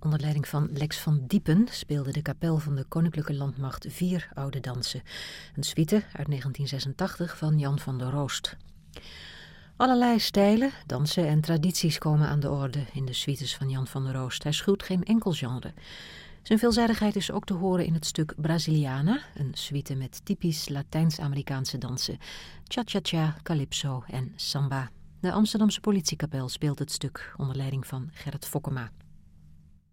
Onder leiding van Lex van Diepen speelde de kapel van de Koninklijke Landmacht 4 oude dansen. Een suite uit 1986 van Jan van der Roost. Allerlei stijlen, dansen en tradities komen aan de orde in de suites van Jan van der Roost. Hij schuwt geen enkel genre. Zijn veelzijdigheid is ook te horen in het stuk Brasiliana, een suite met typisch Latijns-Amerikaanse dansen, cha-cha-cha, calypso en samba. De Amsterdamse Politiekapel speelt het stuk onder leiding van Gerrit Fokkema.